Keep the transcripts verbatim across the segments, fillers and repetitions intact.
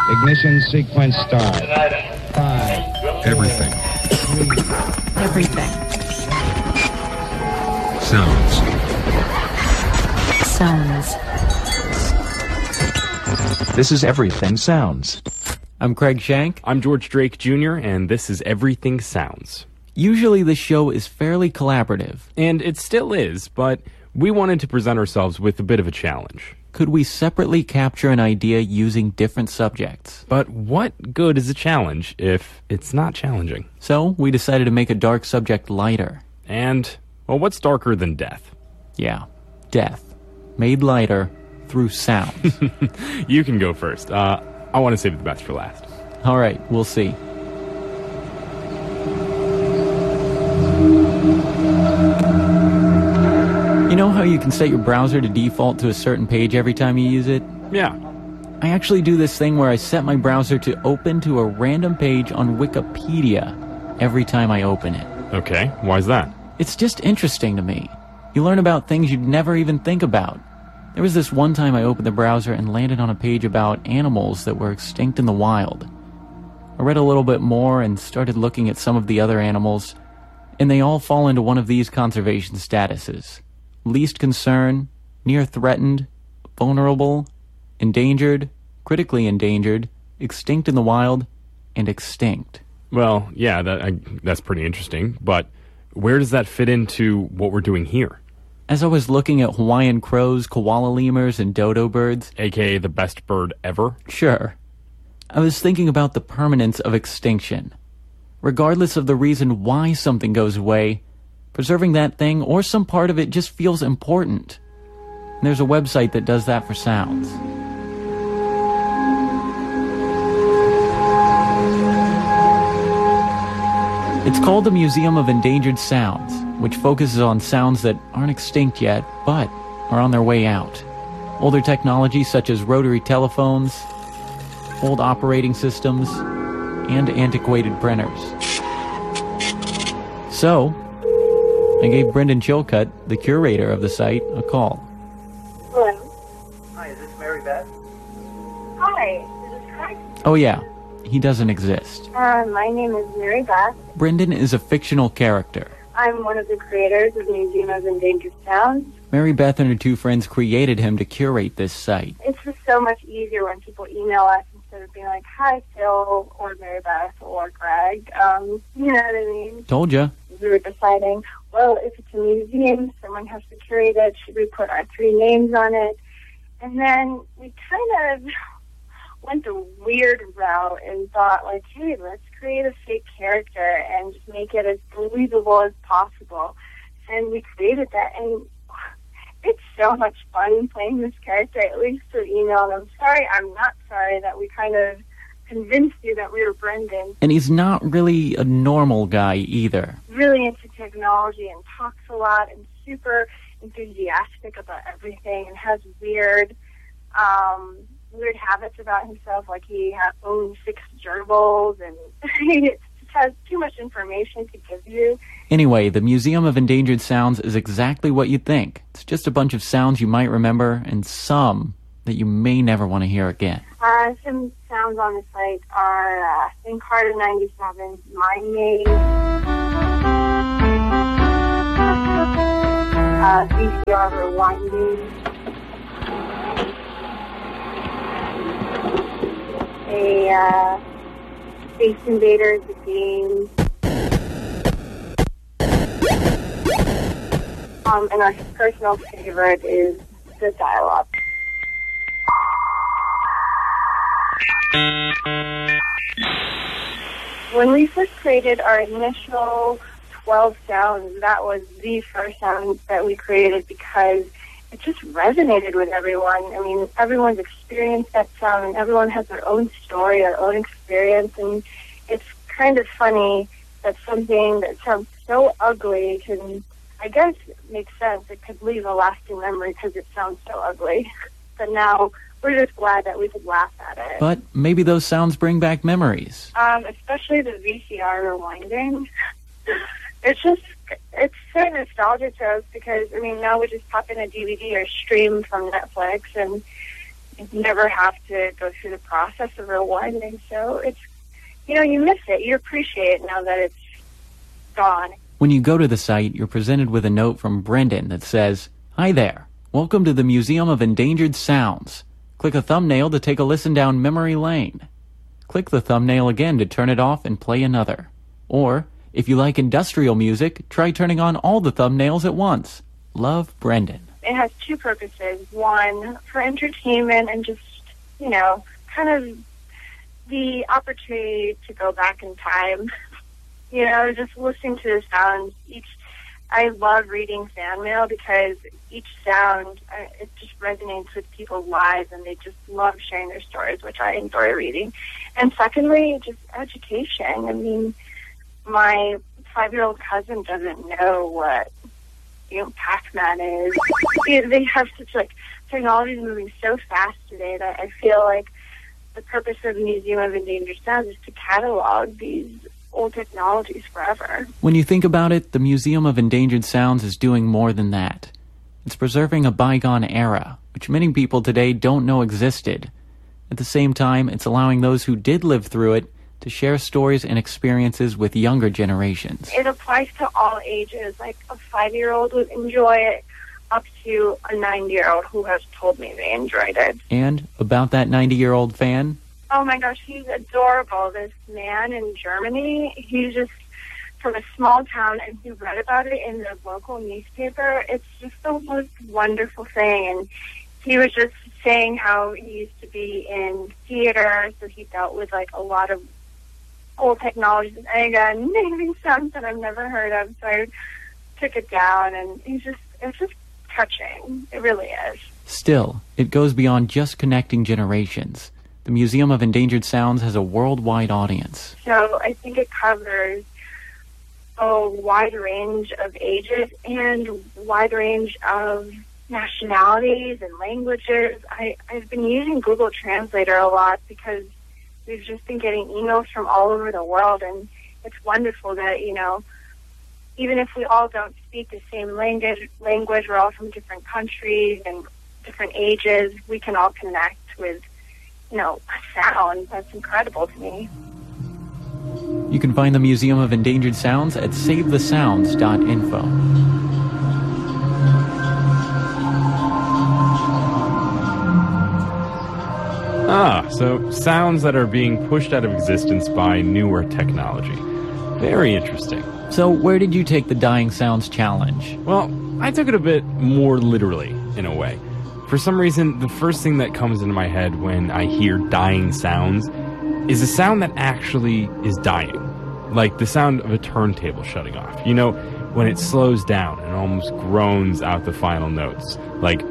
Ignition sequence start. Five. Everything. Three. Everything. Sounds. Sounds. This is Everything Sounds. I'm Craig Shank. I'm George Drake Junior, and this is Everything Sounds. Usually the show is fairly collaborative. And it still is, but we wanted to present ourselves with a bit of a challenge. Could we separately capture an idea using different subjects? But what good is a challenge if it's not challenging? So we decided to make a dark subject lighter. And, well, what's darker than death? Yeah, death. Made lighter through sound. You can go first. Uh, I want to save the best for last. All right, we'll see. You know how you can set your browser to default to a certain page every time you use it? Yeah. I actually do this thing where I set my browser to open to a random page on Wikipedia every time I open it. Okay, why's that? It's just interesting to me. You learn about things you'd never even think about. There was this one time I opened the browser and landed on a page about animals that were extinct in the wild. I read a little bit more and started looking at some of the other animals, and they all fall into one of these conservation statuses. Least concern, near threatened, vulnerable, endangered, critically endangered, extinct in the wild, and extinct. Well, yeah, that I, that's pretty interesting, but where does that fit into what we're doing here? As I was looking at Hawaiian crows, koala lemurs, and dodo birds... A K A the best bird ever? Sure. I was thinking about the permanence of extinction. Regardless of the reason why something goes away, preserving that thing or some part of it just feels important. And there's a website that does that for sounds. It's called the Museum of Endangered Sounds, which focuses on sounds that aren't extinct yet, but are on their way out. Older technology such as rotary telephones, old operating systems, and antiquated printers. So, I gave Brendan Chilcutt, the curator of the site, a call. Hello. Hi, is this Mary Beth? Hi, is this Craig? Oh yeah, he doesn't exist. Uh, my name is Mary Beth. Brendan is a fictional character. I'm one of the creators of the Museum of Endangered Sounds. Mary Beth and her two friends created him to curate this site. It's just so much easier when people email us instead of being like, hi, Phil, or Mary Beth, or Greg. Um, you know what I mean? Told ya. We were deciding, well, if it's a museum, someone has to curate it. Should we put our three names on it? And then we kind of went the weird route and thought, like, hey, let's create a fake character and just make it as believable as possible. And we created that, and it's so much fun playing this character, at least through email. And I'm sorry, I'm not sorry that we kind of convinced you that we were Brendan. And he's not really a normal guy either. Really into technology and talks a lot and super enthusiastic about everything and has weird, um, weird habits about himself, like he ha- owns six gerbils and he just has too much information to give you. Anyway, the Museum of Endangered Sounds is exactly what you'd think. It's just a bunch of sounds you might remember and some that you may never want to hear again. Uh, some sounds on the site are uh, Encarta ninety-seven, Mind Maze, uh, V C R Rewinding, a uh, Space Invaders, the game, um, and our personal favorite is the dialogue. When we first created our initial twelve sounds, that was the first sound that we created because it just resonated with everyone. I mean, everyone's experienced that sound, and everyone has their own story, their own experience, and it's kind of funny that something that sounds so ugly can, I guess, make sense. It could leave a lasting memory because it sounds so ugly. But now we're just glad that we could laugh at it. But maybe those sounds bring back memories. Um, especially the V C R rewinding. It's just, it's so nostalgic to us because, I mean, now we just pop in a D V D or stream from Netflix and never have to go through the process of rewinding. So it's, you know, you miss it. You appreciate it now that it's gone. When you go to the site, you're presented with a note from Brendan that says, "Hi there. Welcome to the Museum of Endangered Sounds. Click a thumbnail to take a listen down memory lane. Click the thumbnail again to turn it off and play another. Or, if you like industrial music, try turning on all the thumbnails at once. Love, Brendan." It has two purposes. One, for entertainment and just, you know, kind of the opportunity to go back in time. You know, just listening to the sounds. Each, I love reading fan mail because each sound, uh, it just resonates with people's lives, and they just love sharing their stories, which I enjoy reading. And secondly, just education. I mean, my five-year-old cousin doesn't know what, you know, Pac-Man is. They, they have such, like, technology is moving so fast today that I feel like the purpose of the Museum of Endangered Sounds is to catalog these old technologies forever. When you think about it, the Museum of Endangered Sounds is doing more than that. It's preserving a bygone era, which many people today don't know existed. At the same time, it's allowing those who did live through it to share stories and experiences with younger generations. It applies to all ages. Like, a five-year-old would enjoy it up to a ninety-year-old who has told me they enjoyed it. And about that ninety-year-old fan, oh my gosh, he's adorable. This man in Germany, he's just from a small town, and he read about it in the local newspaper. It's just the most wonderful thing. And he was just saying how he used to be in theater, so he dealt with, like, a lot of old technologies. And again, naming sounds that I've never heard of, so I took it down, and he's just, it's just touching. It really is. Still, it goes beyond just connecting generations. The Museum of Endangered Sounds has a worldwide audience. So I think it covers a wide range of ages and wide range of nationalities and languages. I, I've been using Google Translator a lot because we've just been getting emails from all over the world, and it's wonderful that, you know, even if we all don't speak the same language, language, we're all from different countries and different ages, we can all connect with, you know, a sound. That's incredible to me. You can find the Museum of Endangered Sounds at save the sounds dot info. Ah, so sounds that are being pushed out of existence by newer technology. Very interesting. So where did you take the Dying Sounds Challenge? Well, I took it a bit more literally, in a way. For some reason, the first thing that comes into my head when I hear dying sounds is a sound that actually is dying. Like the sound of a turntable shutting off. You know, when it slows down and almost groans out the final notes. Like,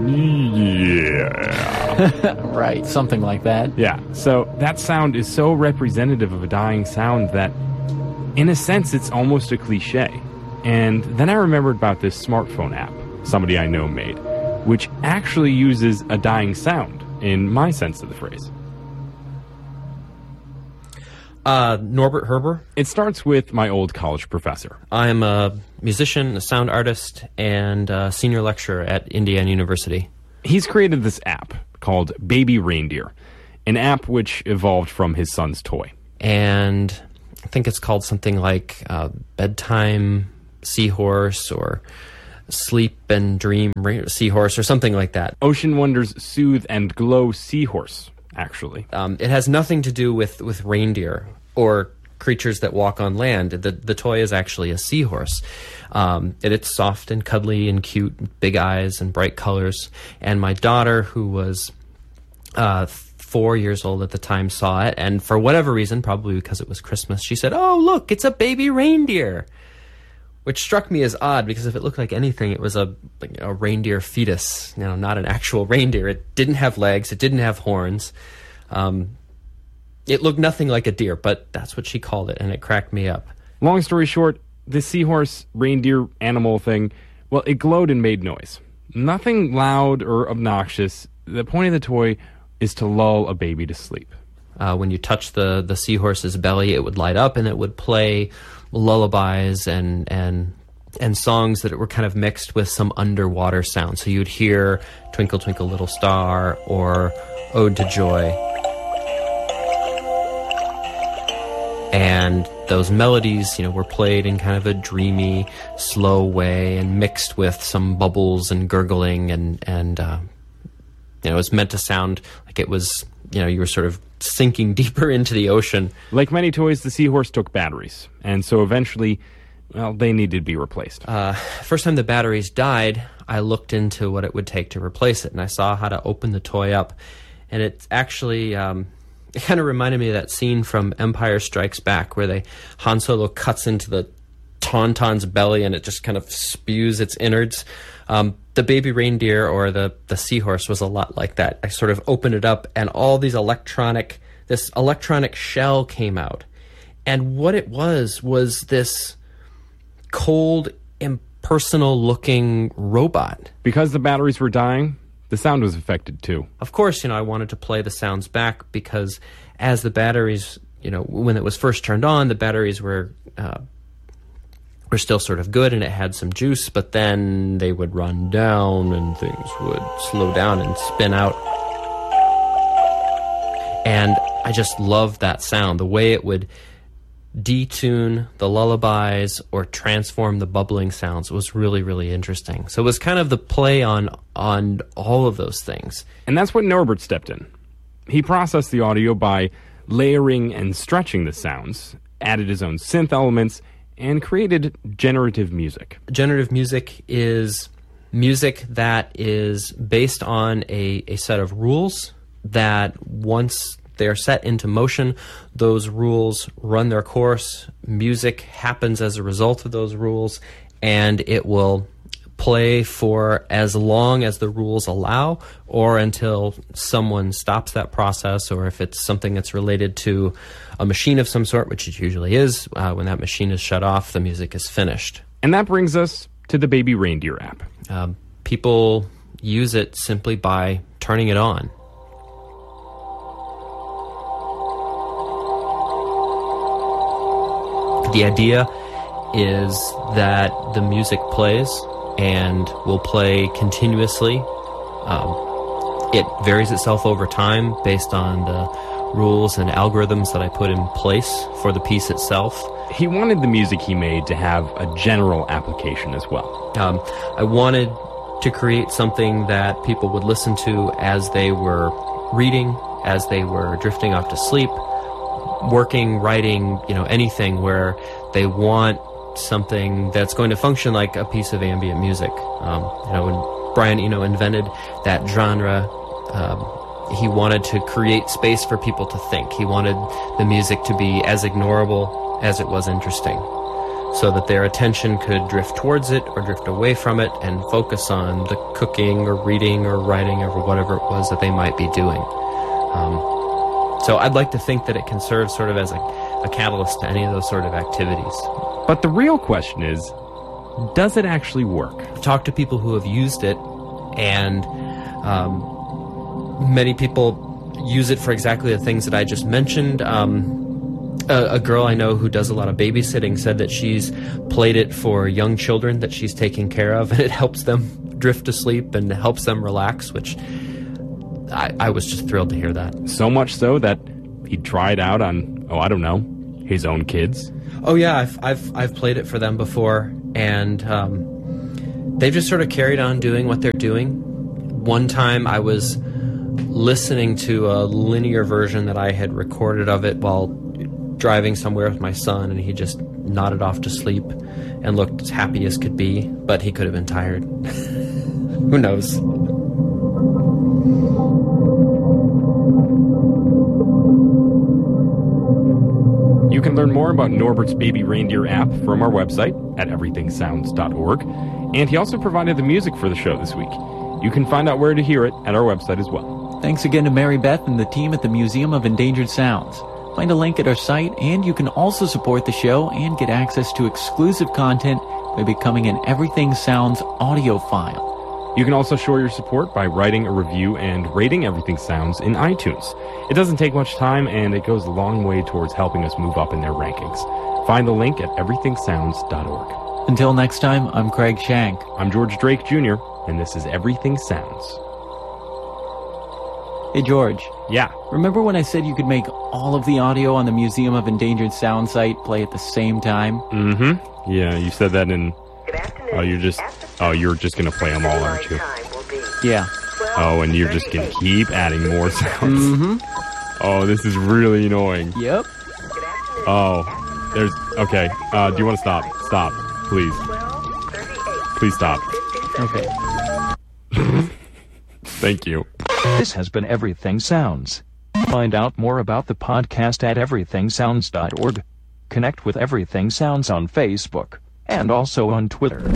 yeah. Right, something like that. Yeah, so that sound is so representative of a dying sound that, in a sense, it's almost a cliche. And then I remembered about this smartphone app somebody I know made, which actually uses a dying sound, in my sense of the phrase. Uh, Norbert Herber. It starts with my old college professor. I'm a musician, a sound artist, and a senior lecturer at Indiana University. He's created this app called Baby Reindeer, an app which evolved from his son's toy. And I think it's called something like uh, Bedtime Seahorse or Sleep and Dream Seahorse or something like that. Ocean Wonders Soothe and Glow Seahorse, actually. Um, it has nothing to do with, with reindeer or creatures that walk on land. The the toy is actually a seahorse. Um, it, it's soft and cuddly and cute, big eyes and bright colors. And my daughter, who was uh, four years old at the time, saw it. And for whatever reason, probably because it was Christmas, she said, "Oh, look, it's a baby reindeer." Which struck me as odd, because if it looked like anything, it was a, a reindeer fetus, you know, not an actual reindeer. It didn't have legs. It didn't have horns. Um, it looked nothing like a deer, but that's what she called it, and it cracked me up. Long story short, the seahorse reindeer animal thing, well, it glowed and made noise. Nothing loud or obnoxious. The point of the toy is to lull a baby to sleep. Uh, when you touch the, the seahorse's belly, it would light up, and it would play lullabies and and and songs that were kind of mixed with some underwater sound. So you'd hear Twinkle Twinkle Little Star or Ode to Joy. And those melodies, you know, were played in kind of a dreamy, slow way and mixed with some bubbles and gurgling and, and uh, you know, it was meant to sound like it was, you know, you were sort of sinking deeper into the ocean. Like many toys, the Seahorse took batteries, and so eventually, well, they needed to be replaced. Uh, first time the batteries died, I looked into what it would take to replace it, and I saw how to open the toy up, and it's actually... Um, it kind of reminded me of that scene from Empire Strikes Back where they Han Solo cuts into the Tauntaun's belly and it just kind of spews its innards. Um, the baby reindeer or the, the seahorse was a lot like that. I sort of opened it up and all these electronic, this electronic shell came out. And what it was was this cold, impersonal looking robot. Because the batteries were dying, the sound was affected too. Of course, you know, I wanted to play the sounds back because as the batteries, you know, when it was first turned on, the batteries were uh, were still sort of good and it had some juice, but then they would run down and things would slow down and spin out. And I just loved that sound, the way it would detune the lullabies or transform the bubbling sounds. It was really, really interesting. So it was kind of the play on on all of those things. And that's when Norbert stepped in. He processed the audio by layering and stretching the sounds, added his own synth elements, and created generative music. Generative music is music that is based on a, a set of rules that once they are set into motion, those rules run their course, music happens as a result of those rules, and it will play for as long as the rules allow or until someone stops that process, or if it's something that's related to a machine of some sort, which it usually is, uh, when that machine is shut off, the music is finished. And that brings us to the Baby Reindeer app. Um, people use it simply by turning it on. The idea is that the music plays and will play continuously. Um, it varies itself over time based on the rules and algorithms that I put in place for the piece itself. He wanted the music he made to have a general application as well. Um, I wanted to create something that people would listen to as they were reading, as they were drifting off to sleep, working, writing, you know, anything where they want something that's going to function like a piece of ambient music. Um, you know, when Brian Eno invented that genre, um, he wanted to create space for people to think. He wanted the music to be as ignorable as it was interesting, so that their attention could drift towards it or drift away from it and focus on the cooking or reading or writing or whatever it was that they might be doing. Um, So I'd like to think that it can serve sort of as a, a catalyst to any of those sort of activities. But the real question is, does it actually work? I've talked to people who have used it, and um, many people use it for exactly the things that I just mentioned. Um, a, a girl I know who does a lot of babysitting said that she's played it for young children that she's taking care of, and it helps them drift to sleep and helps them relax, which... I, I was just thrilled to hear that. So much so that he tried out on, oh, I don't know, his own kids. Oh yeah, I've I've I've played it for them before, and um, they've just sort of carried on doing what they're doing. One time I was listening to a linear version that I had recorded of it while driving somewhere with my son, and he just nodded off to sleep and looked as happy as could be, but he could have been tired. Who knows? You can learn more about Norbert's Baby Reindeer app from our website at everything sounds dot org, and he also provided the music for the show this week. You can find out where to hear it at our website as well. Thanks again to Mary Beth and the team at the Museum of Endangered Sounds. Find a link at our site, and you can also support the show and get access to exclusive content by becoming an Everything Sounds audiophile. You can also show your support by writing a review and rating Everything Sounds in iTunes. It doesn't take much time, and it goes a long way towards helping us move up in their rankings. Find the link at everything sounds dot org. Until next time, I'm Craig Shank. I'm George Drake Junior, and this is Everything Sounds. Hey, George. Yeah. Remember when I said you could make all of the audio on the Museum of Endangered Sound site play at the same time? Mm-hmm. Yeah, you said that in... Oh, you're just... Oh, you're just gonna play them all, aren't you? Yeah. Oh, and you're just gonna keep adding more sounds. Mm-hmm. Oh, this is really annoying. Yep. Oh, there's... Okay, uh, do you want to stop? Stop, please. Please stop. Okay. Thank you. This has been Everything Sounds. Find out more about the podcast at everything sounds dot org. Connect with Everything Sounds on Facebook and also on Twitter.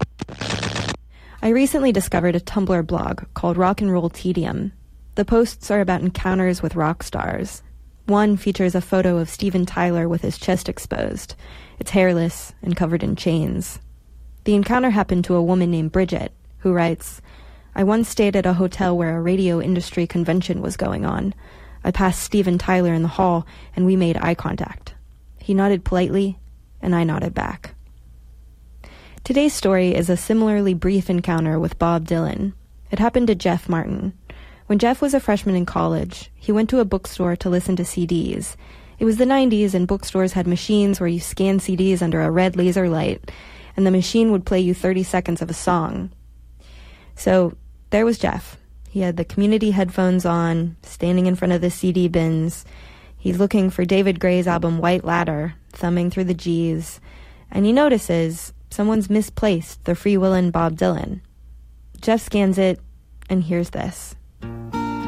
I recently discovered a Tumblr blog called Rock and Roll Tedium. The posts are about encounters with rock stars. One features a photo of Steven Tyler with his chest exposed. It's hairless and covered in chains. The encounter happened to a woman named Bridget, who writes, I once stayed at a hotel where a radio industry convention was going on. I passed Steven Tyler in the hall, and we made eye contact. He nodded politely, and I nodded back. Today's story is a similarly brief encounter with Bob Dylan. It happened to Jeff Martin. When Jeff was a freshman in college, he went to a bookstore to listen to C Ds. It was the nineties, and bookstores had machines where you scan C Ds under a red laser light, and the machine would play you thirty seconds of a song. So there was Jeff. He had the community headphones on, standing in front of the C D bins. He's looking for David Gray's album White Ladder, thumbing through the G's, and he notices someone's misplaced the Free Willin' Bob Dylan. Jeff scans it and hears this.